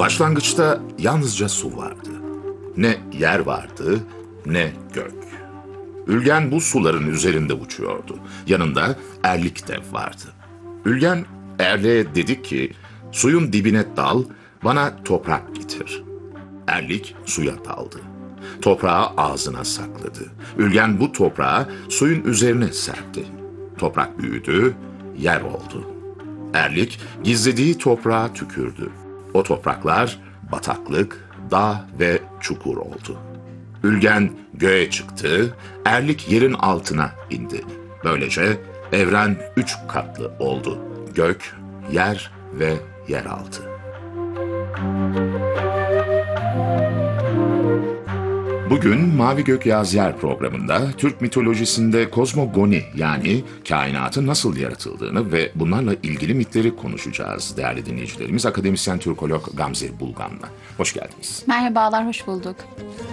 Başlangıçta yalnızca su vardı. Ne yer vardı, ne gök. Ülgen bu suların üzerinde uçuyordu. Yanında erlik dev vardı. Ülgen erliğe dedi ki, suyun dibine dal, bana toprak getir. Erlik suya daldı. Toprağı ağzına sakladı. Ülgen bu toprağı suyun üzerine serpti. Toprak büyüdü, yer oldu. Erlik gizlediği toprağa tükürdü. O topraklar bataklık, dağ ve çukur oldu. Ülgen göğe çıktı, erlik yerin altına indi. Böylece evren 3 katlı oldu. Gök, yer ve yeraltı. Bugün Mavi Gök Yaz Yer programında Türk mitolojisinde kozmogoni yani kainatın nasıl yaratıldığını ve bunlarla ilgili mitleri konuşacağız değerli dinleyicilerimiz. Akademisyen Türkolog Gamze Bulgan'la. Hoş geldiniz. Merhabalar, hoş bulduk.